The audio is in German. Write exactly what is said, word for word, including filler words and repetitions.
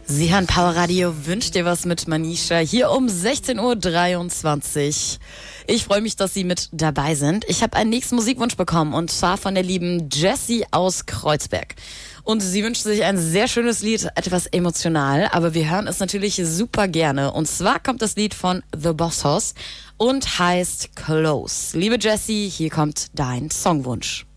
Sie hören Power Radio, wünscht dir was mit Manisha hier um sechzehn Uhr dreiundzwanzig. Ich freue mich, dass Sie mit dabei sind. Ich habe einen nächsten Musikwunsch bekommen und zwar von der lieben Jessie aus Kreuzberg. Und sie wünscht sich ein sehr schönes Lied, etwas emotional, aber wir hören es natürlich super gerne. Und zwar kommt das Lied von The Boss Hoss und heißt Close. Liebe Jessie, hier kommt dein Songwunsch.